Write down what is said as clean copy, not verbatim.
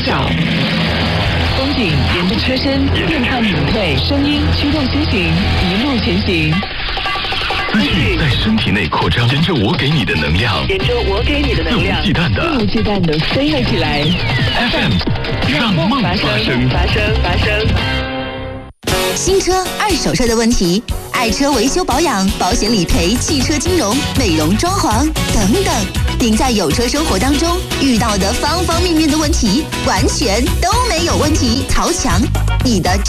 找。风景沿着车身变换隐退，声音驱动心情，一路前行。 思绪在身体内扩张，沿着我给你的能量， 沿着我给你的能量， 肆无忌惮的飞了起来。 FM 让梦发生。 新车、二手车的问题，爱车维修保养、保险理赔、汽车金融、美容装潢等等，您在有车生活当中遇到的方方面面的问题，完全都没有问题。曹强，你的